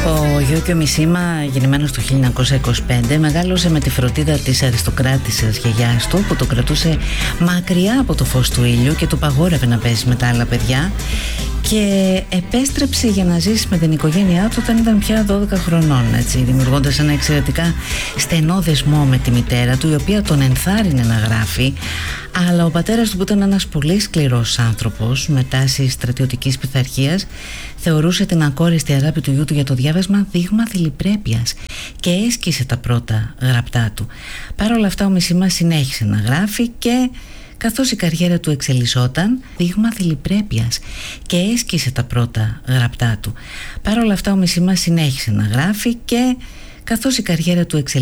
Ο Γιώκιο Μισίμα, γεννημένος το 1925, μεγάλωσε με τη φροντίδα της αριστοκράτισσας γιαγιάς του, που το κρατούσε μακριά από το φως του ήλιου και του παγόρευε να παίζει με τα άλλα παιδιά, και επέστρεψε για να ζήσει με την οικογένειά του όταν ήταν πια 12 χρονών, έτσι, δημιουργώντας ένα εξαιρετικά στενό δεσμό με τη μητέρα του, η οποία τον ενθάρρυνε να γράφει. Αλλά ο πατέρας του, που ήταν ένας πολύ σκληρός άνθρωπος με τάση στρατιωτικής πειθαρχίας, θεωρούσε την ακόριστη αγάπη του γιού του για το διάβασμα δείγμα θηλυπρέπειας και έσκησε τα πρώτα γραπτά του. Παρ' όλα αυτά ο Μισίμα συνέχισε να γράφει και καθώς η καριέρα του εξελισσόταν, δείγμα θηλυπρέπειας και έσκησε τα πρώτα γραπτά του. Παρ' όλα αυτά ο Μισίμα συνέχισε να γράφει και καθώς η καριέρα του εξελισσόταν,